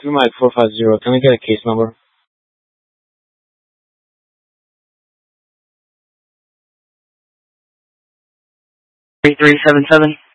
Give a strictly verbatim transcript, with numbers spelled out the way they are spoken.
through my four five zero. Can I get a case number? Three three seven seven.